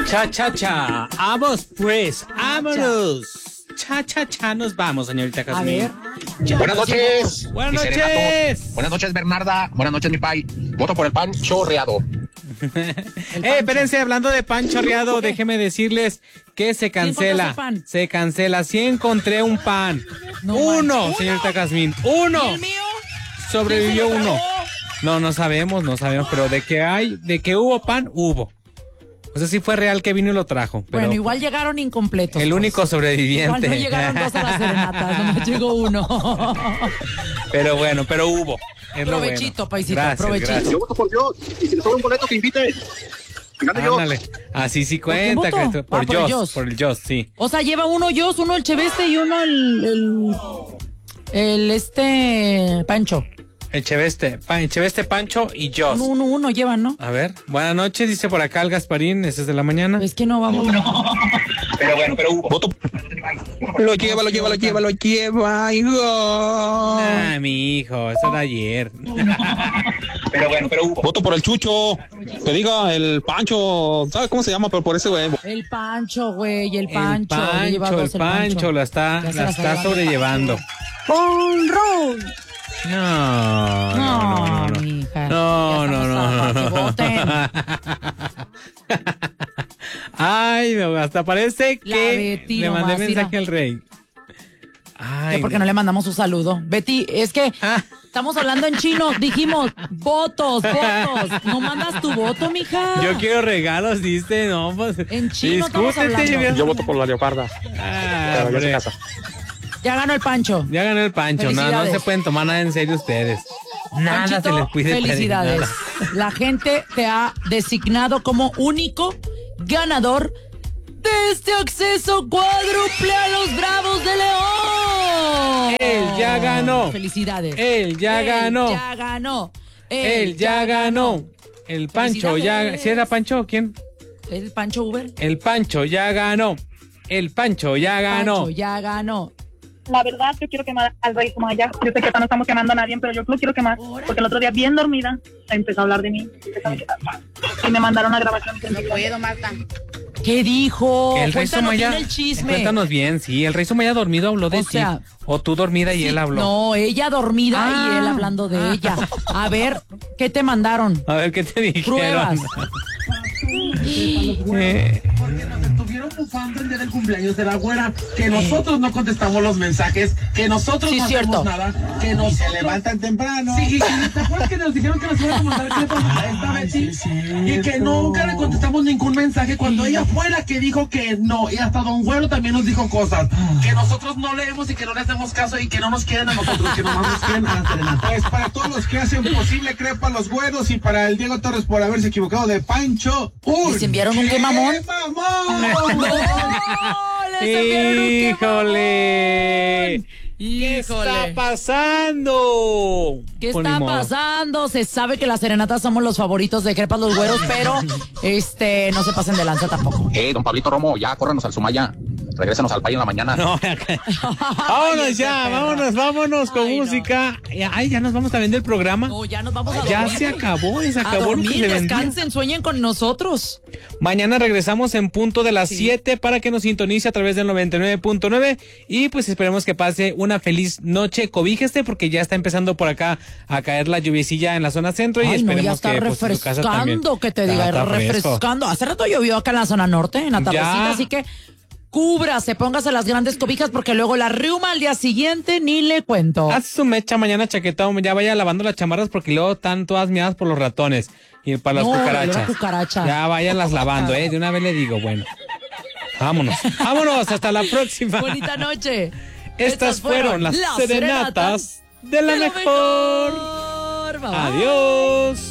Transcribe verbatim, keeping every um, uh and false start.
Cha, cha, cha. Vamos, pues. Vámonos. Cha, cha, cha. Nos vamos, señorita Jazmín. A ver. Ya. Buenas noches. Buenas mi noches. serenato. Buenas noches, Bernarda. Buenas noches, mi pai. Voto por el pan chorreado. Eh, espérense, hablando de pan chorreado, déjeme decirles que se cancela. Pan? Se cancela. Sí encontré un pan. No uno, manches. señorita Jazmín. Uno. ¿Y el mío? Sobrevivió ¿Quién se lo uno. tragó? No, no sabemos, no sabemos, pero de que hay, de que hubo pan, hubo. O sea, sí fue real que vino y lo trajo. Pero Bueno, igual llegaron incompletos. el pues. único sobreviviente. Igual no llegaron dos a las serenatas, nomás llegó uno. Pero bueno, pero hubo. Es lo Provechito, bueno. paisito, Gracias, provechito. gracias. Yo voto por Dios. Y si le sobra un boleto, que invite. Que gane yo. Ándale. Así sí ¿Por quién cuenta. votó? que- Ah, Por por el Joss, Joss. por el Joss, sí. O sea, lleva uno Joss, uno el Cheveste y uno el, el, el este Pancho. El Cheveste, pa- el Cheveste Pancho y Joss. Uno, uno, uno llevan, ¿no? A ver, buenas noches, dice por acá el Gasparín, ese es de la mañana. Es que no vamos. Pero bueno, pero hubo. Voto. Lo lleva, lo lleva, lo lleva, lo lleva. Y gol. Ah, mi hijo, eso era ayer. Pero bueno, pero hubo. Voto por el Chucho. Que diga el Pancho. ¿Sabe cómo se llama? Pero por ese güey. El Pancho, güey, el Pancho. El lleva Pancho, dos el Pancho, la está, Ya se la la está sabe. sobrellevando. ¡Con roll! No, no, no, no. mija. No, Ya no, estamos no, a- no, que no. voten. Ay, no, hasta parece La que Betty le mandé nomás, mensaje mira. al rey. Ay, Que porque no le mandamos un saludo. Betty, es que Ah. estamos hablando en chino. Dijimos, votos, votos. ¿No mandas tu voto, mija? yo quiero regalos, dice, no, pues. En chino estamos discútete, hablando. yo- Yo voto por la leoparda. Ah, Pero ya se hombre. casa. Ya ganó el Pancho. Ya ganó el Pancho, no, no Felicidades. se pueden tomar nada en serio ustedes. Nada Panchito, se les puede pedir, felicidades. nada. La gente te ha designado como único ganador de este acceso cuádruple a los Bravos de León. Él ya ganó. Felicidades. Él ya ganó. Él ya ganó. Él ya ganó. El Pancho ya. Felicidades. ¿Sí era Pancho o quién? ¿El Pancho Uber? El Pancho ya ganó. El Pancho ya ganó. Pancho ya ganó. La verdad, yo quiero quemar al rey Sumaya. Yo sé que ahorita no estamos quemando a nadie, pero yo lo quiero quemar. Porque el otro día, bien dormida, empezó a hablar de mí. empezó a quedar mal. Y me mandaron una grabación. Que no puedo, Marta. ¿Qué dijo? Que el Rey Cuéntanos Sumaya. bien el chisme. Cuéntanos bien, sí. El Rey Sumaya dormido habló de O ti. sea, O tú dormida y Sí, él habló. No, ella dormida Ah. y él hablando de ella. A ver, ¿qué te mandaron? A ver qué te dijeron. Pruebas. Eh, Porque nos estuvieron bufando el día del cumpleaños de la güera, que nosotros no contestamos los mensajes, que nosotros Sí, no cierto. hacemos nada, que nos Se levantan temprano. Sí, y que te acuerdas que nos dijeron que nos iban a mandar clips a esta Betty, y que nunca le contestamos ningún mensaje cuando ella fue la que dijo que no, y hasta Don Güero también nos dijo cosas que nosotros no leemos y que no le hacemos caso y que no nos quieren a nosotros, que nomás nos quieren a la serenata. Pues para todos los que hacen posible crepa los güeros y para el Diego Torres por haberse equivocado de Pancho. ¡Un ¿Les enviaron un qué mamón? ¡Qué mamón! ¡No! ¡Les enviaron un qué ¡Híjole! mamón! ¿Qué está ¡Híjole! pasando? ¿Qué Pues ni está modo. pasando? Se sabe que las serenatas somos los favoritos de Crepas los Güeros, pero este no se pasen de lanza tampoco. Eh, don Pablito Romo, ya córranos al Sumaya. Regrésenos al país en la mañana. No, acá. Vámonos ya, vámonos, vámonos con Ay, no. música. Ay, ya nos vamos a vender el programa. No, ya nos vamos a dormir. Ya se acabó, se A acabó lo que dormir, se vendía. descansen, sueñen con nosotros. Mañana regresamos en punto de las Sí. siete para que nos sintonice a través del noventa y nueve punto nueve y pues esperemos que pase una feliz noche. Cobíjese porque ya está empezando por acá a caer la lluviecilla en la zona centro y Ay, no, esperemos ya está que pues, en su casa también. refrescando, que te diga, Está- está fresco. refrescando. Hace rato llovió acá en la zona norte, en la Ya. tardecita, así que cúbrase, póngase las grandes cobijas porque luego la riuma al día siguiente ni le cuento. Haz su mecha mañana chaquetón, ya vaya lavando las chamarras porque luego están todas miadas por los ratones y para las No, cucarachas. luego cucaracha. Ya vayan las lavando, eh, de una vez le digo, bueno. Vámonos, vámonos, hasta la próxima. Bonita noche. Estas fueron las serenatas de la de lo mejor. mejor. Bye, bye. Adiós.